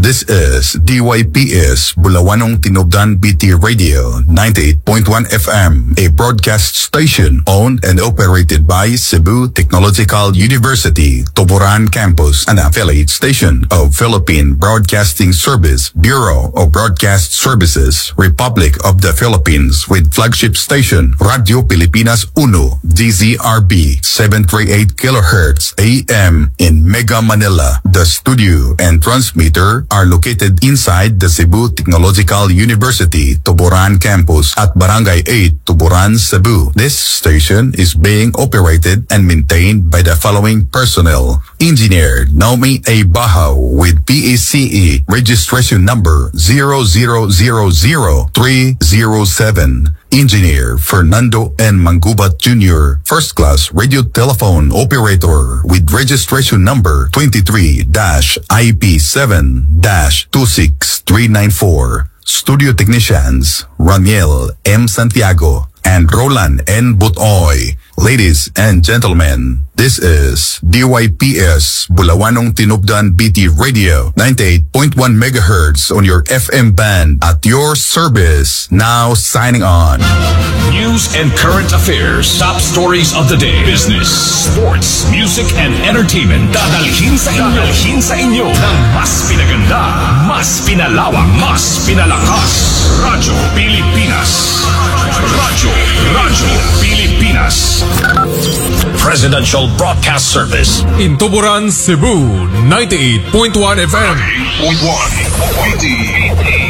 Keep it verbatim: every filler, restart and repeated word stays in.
This is D Y P S Bulawanong Tinubdan B T Radio ninety-eight point one F M, a broadcast station owned and operated by Cebu Technological University, Tuburan Campus, an affiliate station of Philippine Broadcasting Service, Bureau of Broadcast Services, Republic of the Philippines, with flagship station Radio Pilipinas Uno, D Z R B, seven thirty-eight kilohertz A M in Mega Manila. The studio and transmitter are located inside the Cebu Technological University, Tuburan Campus at Barangay eight, Tuburan, Cebu. This station is being operated and maintained by the following personnel. Engineer Naomi A. Bahaw with P A C E registration number zero zero zero zero three zero seven. Engineer Fernando N. Mangubat Junior, First Class Radio Telephone Operator with registration number twenty-three I P seven two six three nine four. Studio Technicians Raniel M. Santiago and Roland N. Butoy. Ladies and gentlemen, this is D Y P S Bulawanong Tinubdan B T Radio ninety-eight point one megahertz on your F M band at your service. Now signing on. News and current affairs, top stories of the day, business, sports, music, and entertainment. Dadalhin sa inyo, dadalhin sa inyo ng mas pinaganda, mas pinalawak, mas pinalakas. Radyo Pilipinas. Radyo, Radyo Pilipinas. Presidential Broadcast Service. In Tuburan, Cebu, ninety-eight point one F M. ninety-eight point one B T.